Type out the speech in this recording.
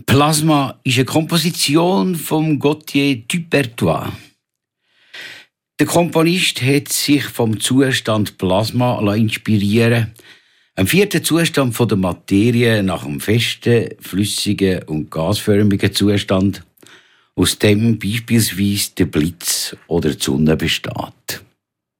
Plasma ist eine Komposition von Gauthier Dupertois. Der Komponist hat sich vom Zustand Plasma inspirieren, einem vierten Zustand der Materie nach einem festen, flüssigen und gasförmigen Zustand, aus dem beispielsweise der Blitz oder die Sonne besteht.